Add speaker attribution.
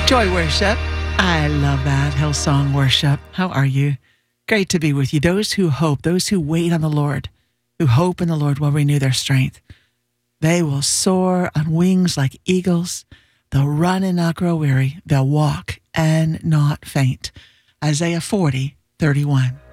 Speaker 1: Joy worship. I love that. Hillsong worship. How are you? Great to be with you. Those who hope, those who wait on the Lord, who hope in the Lord will renew their strength. They will soar on wings like eagles. They'll run and not grow weary. They'll walk and not faint. Isaiah 40:31.